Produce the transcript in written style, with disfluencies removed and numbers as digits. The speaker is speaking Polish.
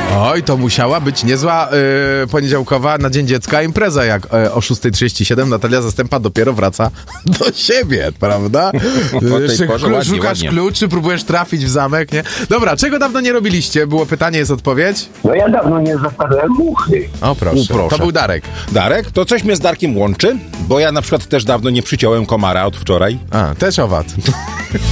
Oj, to musiała być niezła poniedziałkowa na Dzień Dziecka impreza, jak o 6:37 Natalia Zastępa dopiero wraca do siebie, prawda? Szukasz kluczy, próbujesz trafić w zamek, nie? Dobra, czego dawno nie robiliście? Było pytanie, jest odpowiedź? No ja dawno nie zostawiałem muchy. O proszę, to był Darek. Darek? To coś mnie z Darkiem łączy? Bo ja na przykład też dawno nie przyciąłem komara od wczoraj. A, też owad.